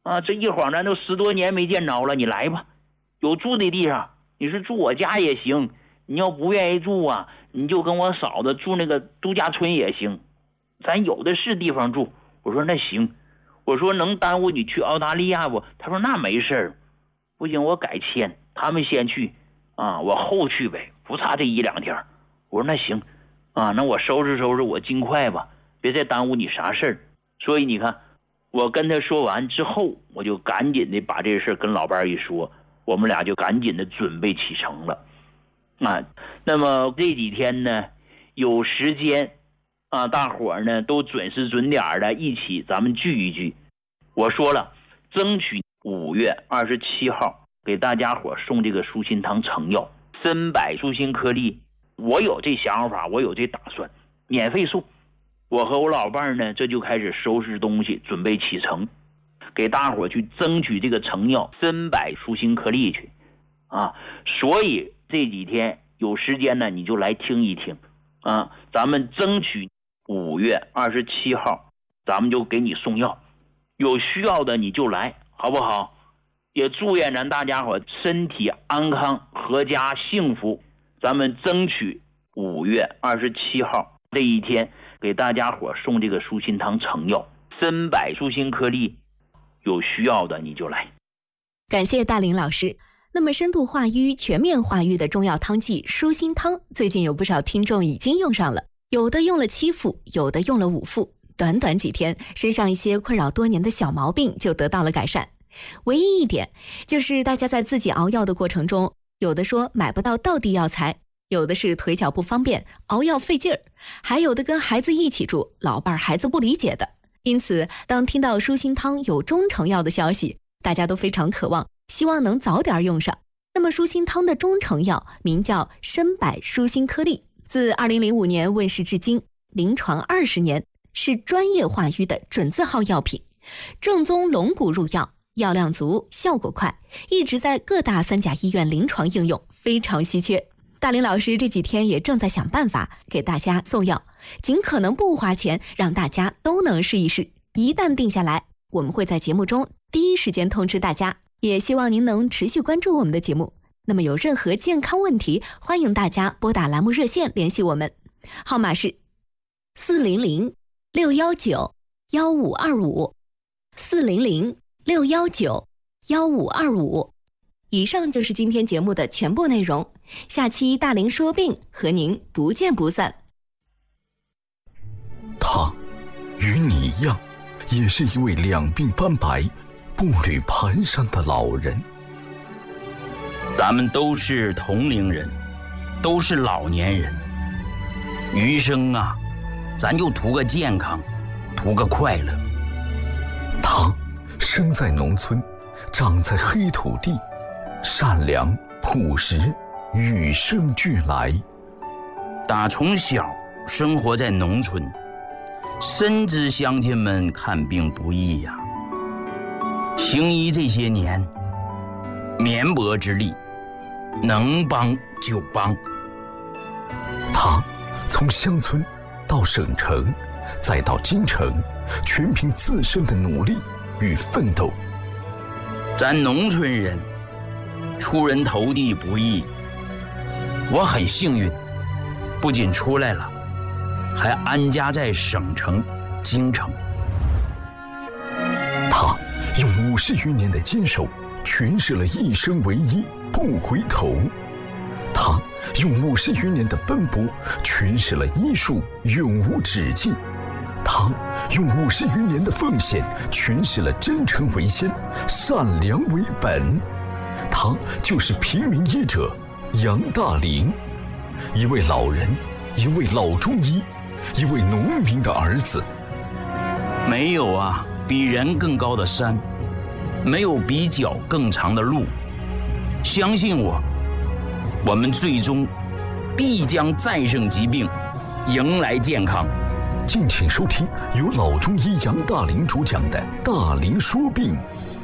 啊，这一晃咱都10多年没见着了，你来吧，有住的地方，你是住我家也行，你要不愿意住啊，你就跟我嫂子住那个度假村也行，咱有的是地方住。我说那行，我说能耽误你去澳大利亚不？他说那没事儿，不行我改签，他们先去啊，我后去呗，不差这1、2天。我说那行啊，那我收拾收拾，我尽快吧，别再耽误你啥事儿。所以你看，我跟他说完之后，我就赶紧的把这事跟老伴一说，我们俩就赶紧的准备启程了啊。那么这几天呢，有时间啊，大伙儿呢都准时准点的一起咱们聚一聚。我说了，争取5月27号给大家伙送这个舒心堂成药参柏舒心颗粒，我有这想法，我有这打算，免费送。我和我老伴儿呢，这就开始收拾东西，准备启程，给大伙去争取这个成药参柏舒心颗粒去啊。所以这几天有时间呢，你就来听一听啊。咱们争取5月27号，咱们就给你送药，有需要的你就来，好不好？也祝愿咱大家伙身体安康，阖家幸福。咱们争取5月27号这一天给大家伙送这个舒心堂成药参柏舒心颗粒，有需要的你就来。 感谢大林老师。那么深度化瘀、全面化瘀的中药汤剂舒心汤，最近有不少听众已经用上了，有的用了7副，有的用了5副，短短几天，身上一些困扰多年的小毛病就得到了改善。唯一一点就是大家在自己熬药的过程中，有的说买不到道地药材，有的是腿脚不方便，熬药费劲儿，还有的跟孩子一起住，老伴孩子不理解的。因此当听到舒心汤有中成药的消息，大家都非常渴望，希望能早点用上。那么舒心汤的中成药名叫参柏舒心颗粒，自2005年问世至今，临床20年，是专业化瘀的准字号药品，正宗龙骨入药，药量足，效果快，一直在各大3甲医院临床应用，非常稀缺。大林老师这几天也正在想办法给大家送药，尽可能不花钱，让大家都能试一试。一旦定下来，我们会在节目中第一时间通知大家，也希望您能持续关注我们的节目。那么有任何健康问题，欢迎大家拨打栏目热线联系我们，号码是400-619-1525 400-619-1525。以上就是今天节目的全部内容，下期大林说病和您不见不散。 他与你一样，也是一位两鬓斑白、步履蹒跚的老人。 咱们都是同龄人，都是老年人，余生啊，咱就图个健康，图个快乐。 他生在农村，长在黑土地，善良朴实，与生俱来。 打从小生活在农村，深知乡亲们看病不易呀。行医这些年，绵薄之力，能帮就帮。 他从乡村到省城，再到京城，全凭自身的努力与奋斗。 咱农村人出人头地不易，我很幸运，不仅出来了，还安家在省城京城。 他用50余年的坚守诠释了一生为一，不回头。他用50余年的奔波诠释了医术永无止境。他用50余年的奉献诠释了真诚为先，善良为本。他就是平民医者杨大林，一位老人，一位老中医，一位农民的儿子。 没有啊比人更高的山，没有比脚更长的路。相信我，我们最终必将战胜疾病，迎来健康。 敬请收听由老中医杨大林主讲的《大林说病》。